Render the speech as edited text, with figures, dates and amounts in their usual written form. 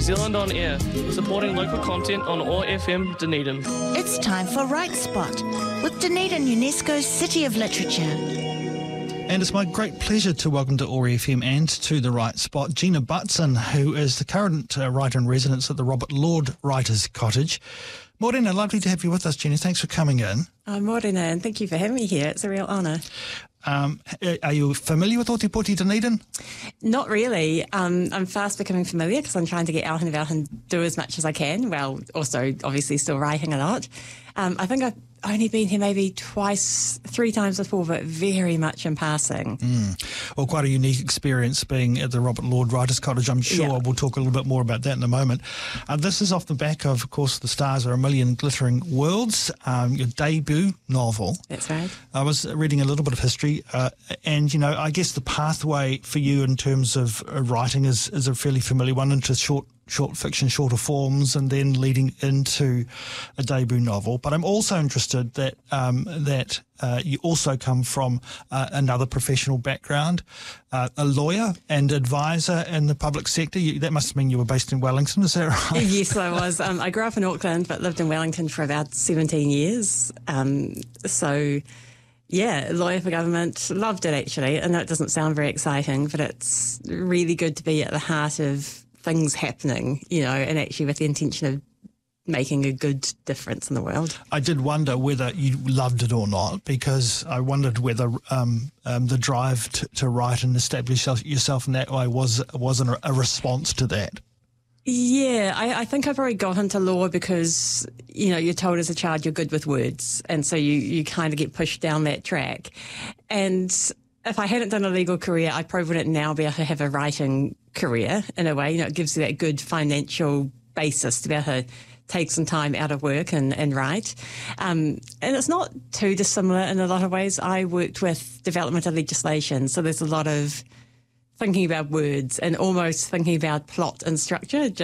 New Zealand On Air, supporting local content on OAR FM Dunedin. It's time for Right Spot with Dunedin UNESCO's City of Literature. And it's my great pleasure to welcome to OAR FM and to The Right Spot Gina Butson, who is the current writer-in-residence at the Robert Lord Writers' Cottage. Morena, lovely to have you with us, Gina. Thanks for coming in. Morena, and thank you for having me here. It's a real honour. Are you familiar with Ōtepoti Dunedin? Not really. I'm fast becoming familiar because I'm trying to get out and about and do as much as I can, while also obviously still writing a lot. I think I've only been here maybe three times before, but very much in passing. Well, quite a unique experience being at the Robert Lord Writers' Cottage. I'm sure we'll talk a little bit more about that in a moment. This is off the back of course, The Stars Are a Million Glittering Worlds, your debut novel. That's right. I was reading a little bit of history, and, I guess the pathway for you in terms of writing is a fairly familiar one, into short fiction, shorter forms, and then leading into a debut novel. But I'm also interested that you also come from another professional background, a lawyer and advisor in the public sector. That must mean you were based in Wellington, is that right? Yes, I was. I grew up in Auckland, but lived in Wellington for about 17 years. Lawyer for government. Loved it, actually. I know it doesn't sound very exciting, but it's really good to be at the heart of things happening, and actually with the intention of making a good difference in the world. I did wonder whether you loved it or not, because I wondered whether the drive to write and establish yourself in that way wasn't a response to that. Yeah, I think I probably got into law because, you're told as a child you're good with words, and so you kind of get pushed down that track. And if I hadn't done a legal career, I probably wouldn't now be able to have a writing career in a way. It gives you that good financial basis to be able to take some time out of work and write. And it's not too dissimilar in a lot of ways. I worked with development of legislation, so there's a lot of thinking about words and almost thinking about plot and structure,